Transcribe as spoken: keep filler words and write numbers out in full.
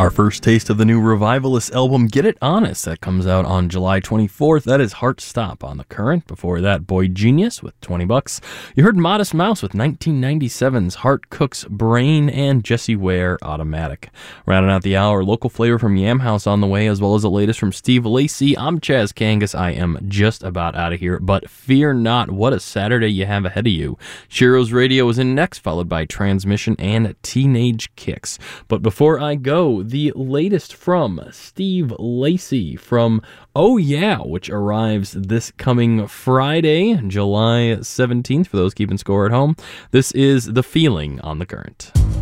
Our first taste of the new Revivalist album, Get It Honest, that comes out on July twenty-fourth. That is Heart Stop on The Current. Before that, Boy Genius with twenty bucks. You heard Modest Mouse with nineteen ninety-seven's Heart Cook's Brain, and Jessie Ware, Automatic. Rounding out the hour, local flavor from Yam House on the way, as well as the latest from Steve Lacy. I'm Chaz Kangas. I am just about out of here, but fear not, what a Saturday you have ahead of you. Shiro's Radio is in next, followed by Transmission and Teenage Kicks. But before I go, the latest from Steve Lacy from Oh Yeah, which arrives this coming Friday, July seventeenth, for those keeping score at home. This is The Feeling on The Current.